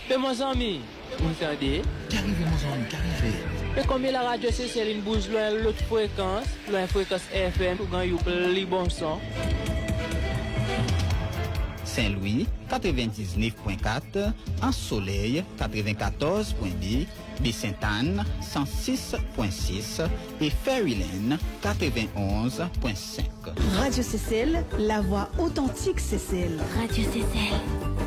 Mais mon ami, vous entendez? Qu'arrive, mon ami, qu'arrive? Mais combien la radio c'est une bouge loin l'autre fréquence, loin fréquence FM, pour gagner les bons sons? Saint-Louis, 99.4, En Soleil, 94.2, Baie-Sainte-Anne, 106.6 et Ferryland, 91.5. Radio Cécile, la voix authentique Cécile. Radio Cécile.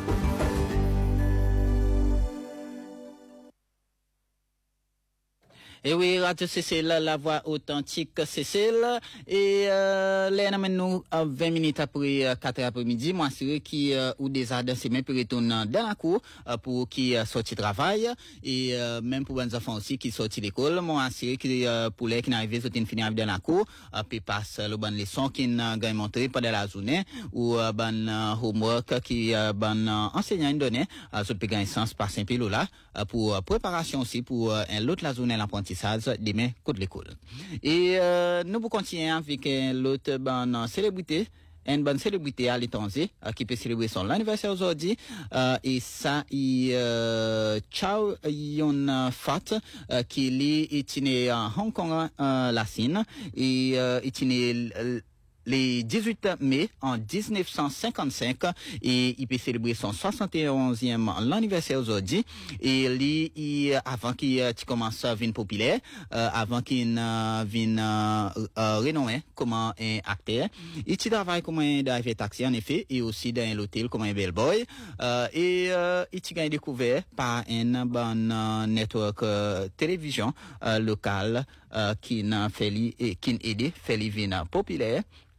Et oui, Radio Cécile, la voix authentique Cécile. Et là, nous 20 minutes après 4 après-midi, moi, c'est qui ou des adultes, c'est même pour retourner dans la cour pour qui sorti travail et même pour les enfants aussi qui sorti l'école. Moi, c'est qui pour les qui n'arrivent pas finir dans la cour, puis passe le bon leçon qui n'a gagne montré pendant la journée ou ban homework qui ban enseignant donné, ça peut gagner sens par simple là pour préparation aussi pour l'autre la journée l'apprentissage demain coup de l'école. Et nous pour continuer avec l'autre bonne célébrité, une bonne célébrité à l'étranger qui peut célébrer son anniversaire aujourd'hui et ça Chow Yun-fat qui est né en Hong Kong la Chine et est né le 18 mai en 1955 et il peut célébrer son 71e anniversaire aujourd'hui et lui avant qu'il commence à venir populaire avant qu'il vienne renommé comme un acteur il travaille comme un driver taxi en effet et aussi dans l'hôtel comme un bellboy et il a découvert par un bon network télévision local qui n'a fait qui aidé fait venir populaire